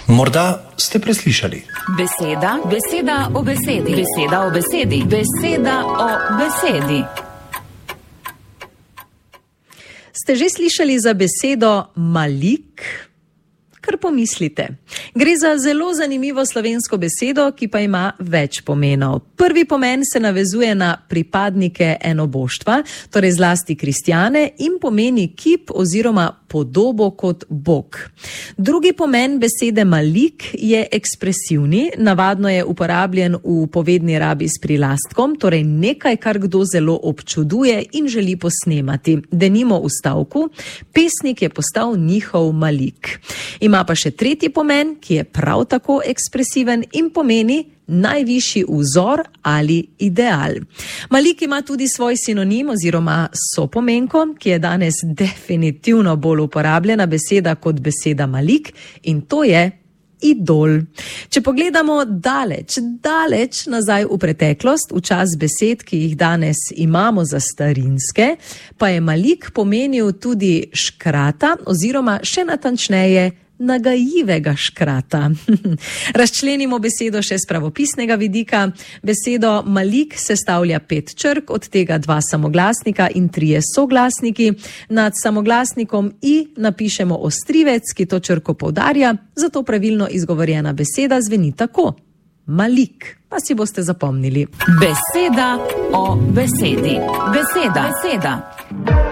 Morda ste preslišali. Beseda o besedi. Beseda o besedi. Beseda o besedi. Ste že slišali za besedo malik? Kar pomislite. Gre za zelo zanimivo slovensko besedo, ki pa ima več pomenov. Prvi pomen se navezuje na pripadnike enoboštva, torej zlasti kristjane, in pomeni kip oziroma podobo kot bog. Drugi pomen besede malik je ekspresivni, navadno je uporabljen v povedni rabi s prilastkom, torej nekaj, kar kdo zelo občuduje in želi posnemati. Denimo v stavku, pesnik je postal njihov malik. Ima pa še tretji pomen, ki je prav tako ekspresiven in pomeni najvišji vzor ali ideal. Malik ima tudi svoj sinonim oziroma sopomenko, ki je danes definitivno bolj uporabljena beseda kot beseda malik, in to je idol. Če pogledamo daleč nazaj v preteklost, v čas besed, ki jih danes imamo za starinske, pa je malik pomenil tudi škrata oziroma še natančneje nagajivega škrata. Razčlenimo besedo še z pravopisnega vidika. Besedo malik sestavlja 5 črk, od tega 2 samoglasnika in 3 soglasniki. Nad samoglasnikom i napišemo ostrivec, ki to črko poudarja, zato pravilno izgovorjena beseda zveni tako: malik. Pa si boste zapomnili. Beseda o besedi. Beseda.